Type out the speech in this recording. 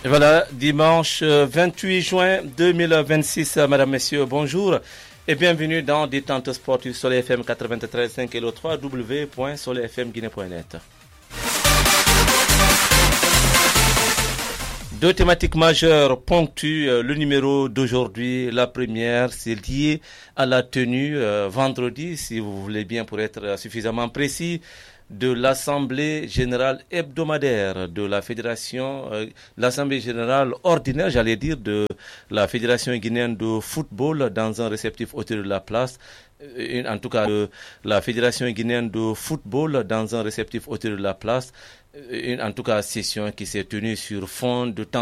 Et voilà, dimanche 28 juin 2026, Madame, Messieurs, bonjour et bienvenue dans Détente Sportive Soleil FM 93.5 et le www.soleilfmguinée.net. Deux thématiques majeures ponctuent le numéro d'aujourd'hui. La première, c'est lié à la tenue vendredi, si vous voulez bien, pour être suffisamment précis, de l'Assemblée générale hebdomadaire de la Fédération, l'Assemblée générale ordinaire, j'allais dire, de la Fédération guinéenne de football dans un réceptif hôtel de la place. En tout cas, de la Fédération guinéenne de football dans un réceptif hôtel de la place. En tout cas, session qui s'est tenue sur fond de temps